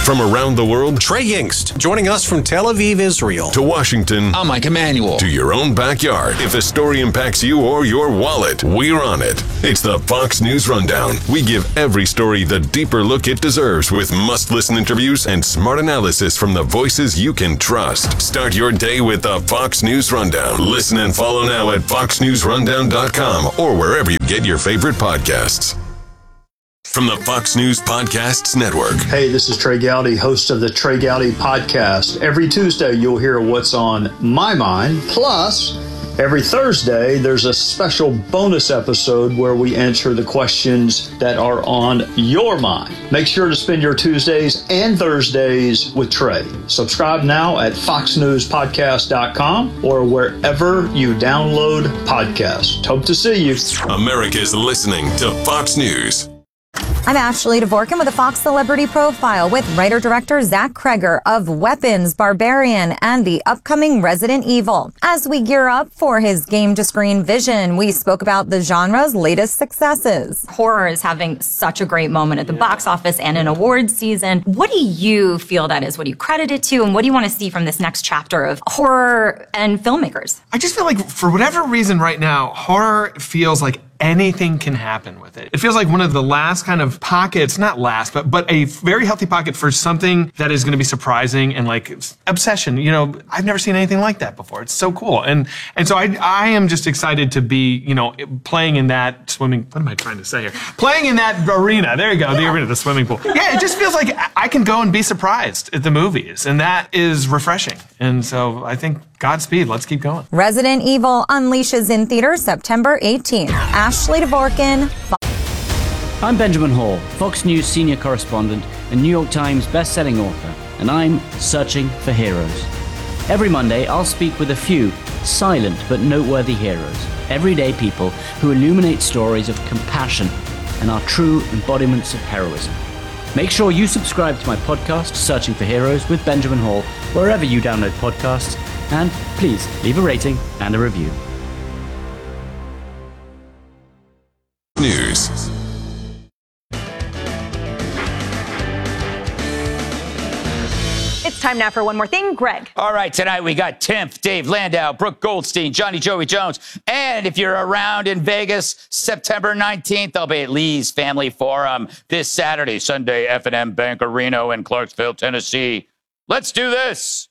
From around the world, Trey Yingst, joining us from Tel Aviv, Israel. To Washington, I'm Mike Emanuel. To your own backyard. If a story impacts you or your wallet, we're on it. It's the Fox News Rundown. We give every story the deeper look it deserves with must-listen interviews and smart analysis from the voices you can trust. Start your day with the Fox News Rundown. Listen and follow now at foxnewsrundown.com or wherever you get your favorite podcasts. From the Fox News Podcasts Network. Hey, this is Trey Gowdy, host of the Trey Gowdy Podcast. Every Tuesday, you'll hear what's on my mind. Plus, every Thursday, there's a special bonus episode where we answer the questions that are on your mind. Make sure to spend your Tuesdays and Thursdays with Trey. Subscribe now at foxnewspodcast.com or wherever you download podcasts. Hope to see you. America's listening to Fox News. I'm Ashley Dvorkin with a Fox Celebrity Profile with writer-director Zach Kreger of Weapons, Barbarian, and the upcoming Resident Evil. As we gear up for his game-to-screen vision, we spoke about the genre's latest successes. Horror is having such a great moment at the box office and in awards season. What do you feel that is? What do you credit it to? And what do you want to see from this next chapter of horror and filmmakers? I just feel like, for whatever reason right now, horror feels like anything can happen with it. It feels like one of the last kind of pockets, not last, but a very healthy pocket for something that is going to be surprising and like obsession. You know, I've never seen anything like that before. It's so cool. And so I am just excited to be, you know, playing in that swimming, what am I trying to say here? Playing in that arena. There you go, the arena, the swimming pool. Yeah, it just feels like I can go and be surprised at the movies, and that is refreshing. And so I think Godspeed. Let's keep going. Resident Evil unleashes in theaters September 18th. Ashley Dvorkin. I'm Benjamin Hall, Fox News senior correspondent and New York Times best-selling author, and I'm searching for heroes. Every Monday, I'll speak with a few silent but noteworthy heroes, everyday people who illuminate stories of compassion and are true embodiments of heroism. Make sure you subscribe to my podcast, Searching for Heroes with Benjamin Hall, wherever you download podcasts, and please leave a rating and a review. News. It's time now for one more thing, Greg. All right, tonight we got Timph, Dave Landau, Brooke Goldstein, Johnny Joey Jones. And if you're around in Vegas, September 19th, I'll be at Lee's Family Forum this Saturday, Sunday, F&M Bank Arena in Clarksville, Tennessee. Let's do this.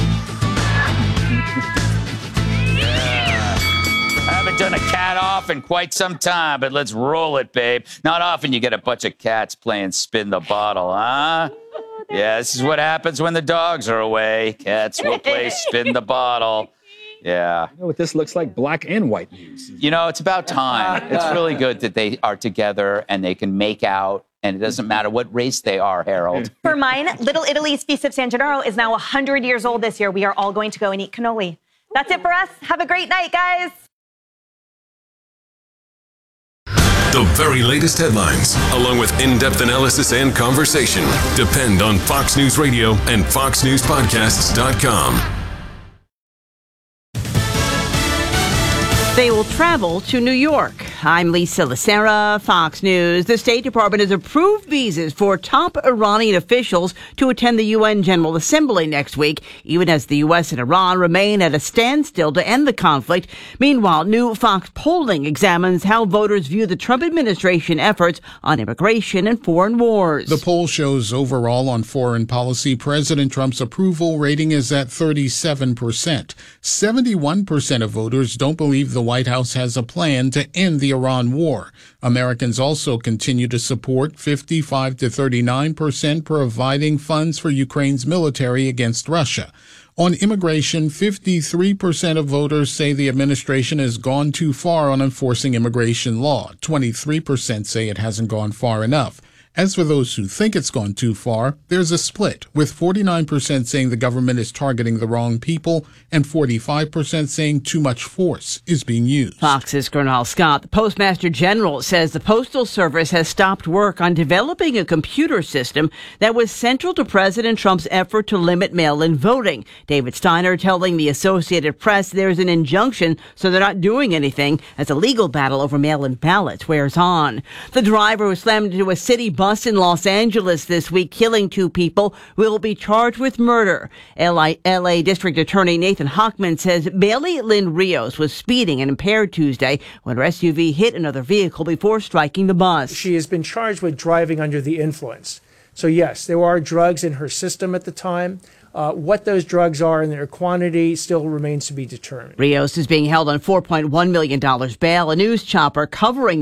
I haven't done a cat off in quite some time, but let's roll it, babe. Not often you get a bunch of cats playing spin the bottle, huh? Yeah, this is what happens when the dogs are away. Cats will play spin the bottle. Yeah. You know what this looks like? Black and white news. You know, it's about time. It's really good that they are together and they can make out. And it doesn't matter what race they are, Harold. For mine, Little Italy's Feast of San Gennaro is now 100 years old this year. We are all going to go and eat cannoli. That's it for us. Have a great night, guys. The very latest headlines, along with in-depth analysis and conversation, depend on Fox News Radio and foxnewspodcasts.com. They will travel to New York. I'm Lisa Lacera, Fox News. The State Department has approved visas for top Iranian officials to attend the UN General Assembly next week, even as the U.S. and Iran remain at a standstill to end the conflict. Meanwhile, new Fox polling examines how voters view the Trump administration efforts on immigration and foreign wars. The poll shows overall on foreign policy, President Trump's approval rating is at 37%. 71% of voters don't believe the White House has a plan to end the Iran war. Americans also continue to support 55 to 39% providing funds for Ukraine's military against Russia. On immigration, 53% of voters say the administration has gone too far on enforcing immigration law. 23% say it hasn't gone far enough. As for those who think it's gone too far, there's a split, with 49% saying the government is targeting the wrong people and 45% saying too much force is being used. Fox's Gernal Scott, the Postmaster General, says the Postal Service has stopped work on developing a computer system that was central to President Trump's effort to limit mail-in voting. David Steiner telling the Associated Press there's an injunction, so they're not doing anything as a legal battle over mail-in ballots wears on. The driver who slammed into a city bus bus in Los Angeles this week, killing 2 people, will be charged with murder. LA District Attorney Nathan Hochman says Bailey Lynn Rios was speeding and impaired Tuesday when her SUV hit another vehicle before striking the bus. She has been charged with driving under the influence. So yes, there are drugs in her system at the time. What those drugs are and their quantity still remains to be determined. Rios is being held on $4.1 million bail. A news chopper covering